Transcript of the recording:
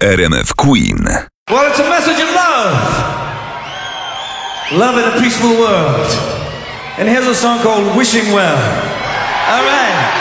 RMF Queen. Well, it's a message of love. Love in a peaceful world. And here's a song called Wishing Well. All right.